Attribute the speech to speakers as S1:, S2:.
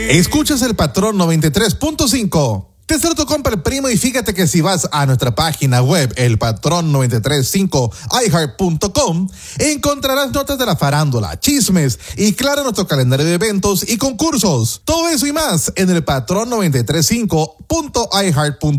S1: Escuchas el Patrón 93.5. Te saludo tu compa el primo y fíjate que si vas a nuestra página web, elpatrón935iheart.com, encontrarás notas de la farándula, chismes y claro nuestro calendario de eventos y concursos. Todo eso y más en el patrón935.iheart.com.